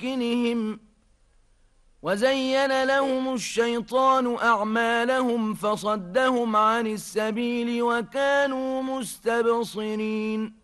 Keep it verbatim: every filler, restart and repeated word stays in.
بتمكنهم، وزين لهم الشيطان أعمالهم فصدهم عن السبيل وكانوا مستبصرين.